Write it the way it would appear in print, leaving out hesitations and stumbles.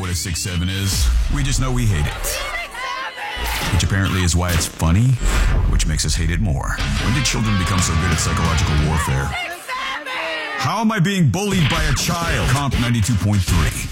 what a 6-7 is. We just know we hate it. Which apparently is why it's funny, which makes us hate it more. When did children become so good at psychological warfare? How am I being bullied by a child? Comp 92.3.